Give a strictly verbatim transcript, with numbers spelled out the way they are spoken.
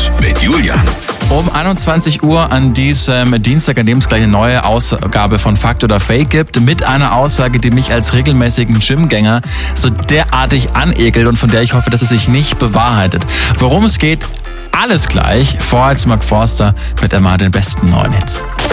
News mit Julian. Um einundzwanzig Uhr an diesem Dienstag, an dem es gleich eine neue Ausgabe von Fakt oder Fake gibt, mit einer Aussage, die mich als regelmäßigen Gymgänger so derartig anekelt und von der ich hoffe, dass es sich nicht bewahrheitet. Worum es geht, alles gleich. Vorher als Mark Forster mit einmal den besten neuen Hits.